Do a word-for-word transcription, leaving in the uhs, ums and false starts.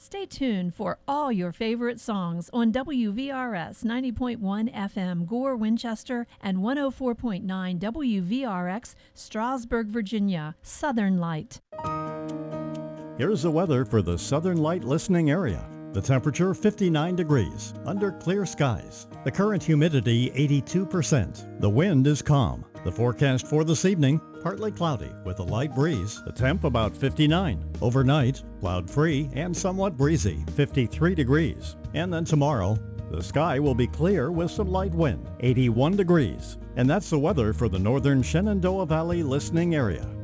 Stay tuned for all your favorite songs on W V R S ninety point one F M Gore, Winchester, and one oh four point nine W V R X Strasburg, Virginia. Southern Light. Here's the weather for the Southern Light listening area. The temperature fifty-nine degrees, under clear skies. The current humidity eighty-two percent. The wind is calm. The forecast for this evening, partly cloudy with a light breeze. The temp about fifty-nine. Overnight, cloud-free and somewhat breezy, fifty-three degrees. And then tomorrow, the sky will be clear with some light wind, eighty-one degrees. And that's the weather for the northern Shenandoah Valley listening area.